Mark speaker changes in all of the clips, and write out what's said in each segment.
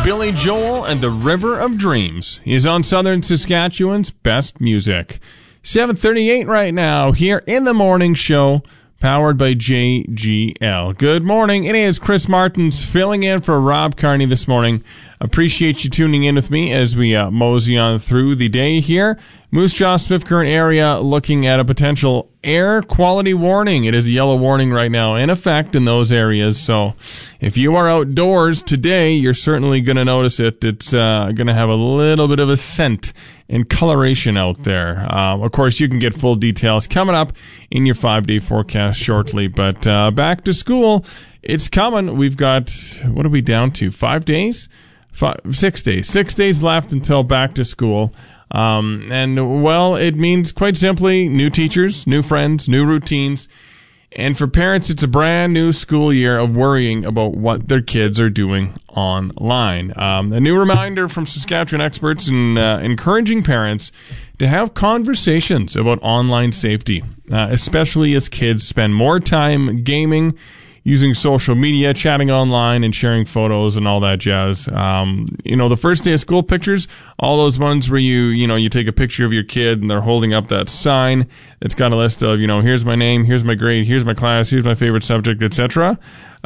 Speaker 1: Billy Joel and the River of Dreams. He is on Southern Saskatchewan's best music. 7:38 right now here in the morning show, powered by JGL. Good morning. It is Chris Martins filling in for Rob Carney this morning. Appreciate you tuning in with me as we mosey on through the day here. Moose Jaw, Swift Current area looking at a potential air quality warning. It is a yellow warning right now in effect in those areas. So if you are outdoors today, you're certainly going to notice it. It's going to have a little bit of a scent and coloration out there. Of course, you can get full details coming up in your 5-day forecast shortly. But back to school, it's coming. We've got, what are we down to? 5 days? 6 days. 6 days left until back to school. And, well, it means quite simply new teachers, new friends, new routines. And for parents, it's a brand new school year of worrying about what their kids are doing online. A new reminder from Saskatchewan experts in encouraging parents to have conversations about online safety, especially as kids spend more time gaming, using social media, chatting online, and sharing photos and all that jazz. The first day of school pictures, all those ones where you take a picture of your kid and they're holding up that sign that's got a list of, here's my name, here's my grade, here's my class, here's my favorite subject, etc.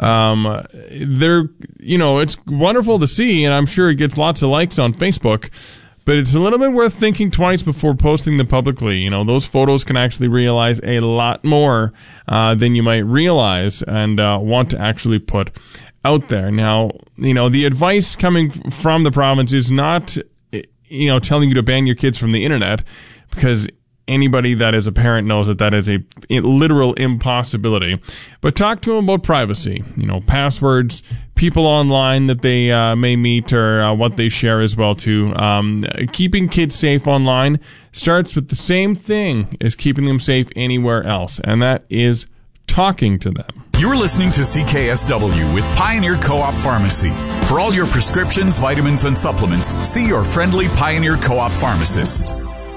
Speaker 1: It's wonderful to see, and I'm sure it gets lots of likes on Facebook. But it's a little bit worth thinking twice before posting them publicly. Those photos can actually realize a lot more than you might realize and want to actually put out there. Now, the advice coming from the province is not, telling you to ban your kids from the internet, because anybody that is a parent knows that is a literal impossibility. But talk to them about privacy, passwords, people online that they may meet, or what they share as well too. Keeping kids safe online starts with the same thing as keeping them safe anywhere else, and that is talking to them.
Speaker 2: You're listening to CKSW with Pioneer Co-op Pharmacy. For all your prescriptions, vitamins, and supplements, see your friendly Pioneer Co-op pharmacist.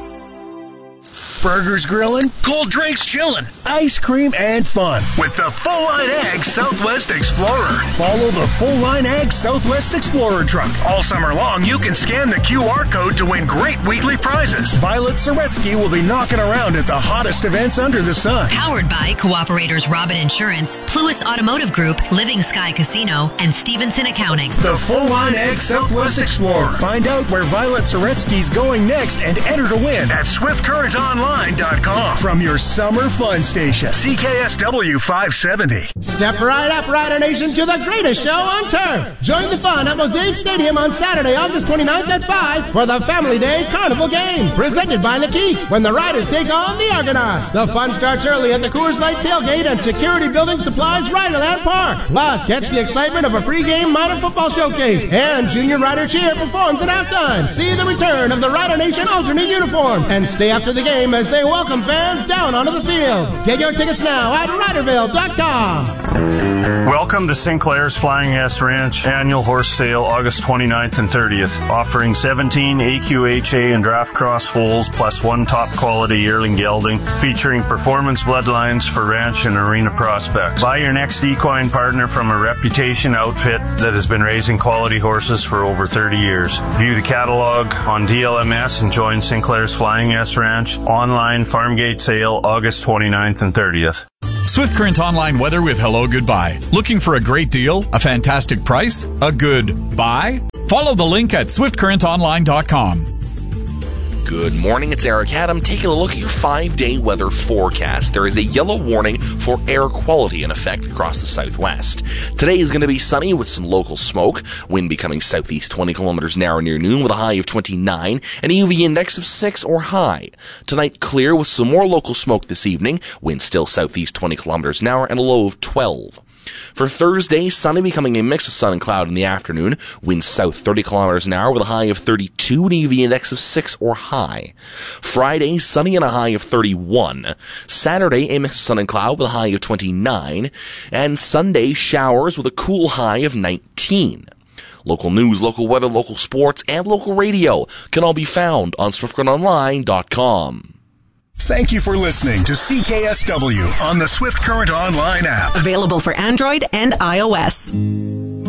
Speaker 3: Burgers grilling, cold drinks chilling, ice cream and fun with the Full Line Ag Southwest Explorer. Follow the Full Line Ag Southwest Explorer truck. All summer long, you can scan the QR code to win great weekly prizes. Violet Soretsky will be knocking around at the hottest events under the sun.
Speaker 4: Powered by Cooperators Robin Insurance, Pluis Automotive Group, Living Sky Casino, and Stevenson Accounting.
Speaker 3: The Full Line Ag Southwest Explorer. Find out where Violet Soretsky's going next and enter to win at SwiftCurrentOnline.com. From your summer fun station, CKSW 570.
Speaker 5: Step right up, Rider Nation, to the greatest show on turf. Join the fun at Mosaic Stadium on Saturday, August 29th at 5 for the Family Day Carnival Game, presented by Lakeith, when the Riders take on the Argonauts. The fun starts early at the Coors Light Tailgate and Security Building Supplies Riderland Park. Plus, catch the excitement of a pregame minor football showcase, and Junior Rider Cheer performs at halftime. See the return of the Rider Nation alternate uniform, and stay after the game as they welcome fans down onto the field. Get your tickets now at Riderville.com.
Speaker 6: Welcome to Sinclair's Flying S Ranch annual horse sale August 29th and 30th, offering 17 AQHA and draft cross foals plus one top quality yearling gelding, featuring performance bloodlines for ranch and arena prospects. Buy your next equine partner from a reputation outfit that has been raising quality horses for over 30 years. View the catalog on DLMS and join Sinclair's Flying S Ranch online Farmgate sale August 29th and 30th.
Speaker 2: Swift Current Online weather with Hello Goodbye. Looking for a great deal, a fantastic price, a good buy? Follow the link at SwiftCurrentOnline.com.
Speaker 7: Good morning, it's Eric Adam taking a look at your 5-day weather forecast. There is a yellow warning for air quality in effect across the southwest. Today is going to be sunny with some local smoke, wind becoming southeast 20 kilometers an hour near noon with a high of 29 and a UV index of 6 or high. Tonight clear with some more local smoke this evening, wind still southeast 20 kilometers an hour and a low of 12. For Thursday, sunny becoming a mix of sun and cloud in the afternoon. Winds south 30 kilometers an hour with a high of 32 and a UV index of 6 or high. Friday, sunny and a high of 31. Saturday, a mix of sun and cloud with a high of 29. And Sunday, showers with a cool high of 19. Local news, local weather, local sports, and local radio can all be found on SwiftCurrentOnline.com.
Speaker 3: Thank you for listening to CKSW on the Swift Current Online app.
Speaker 4: Available for Android and iOS.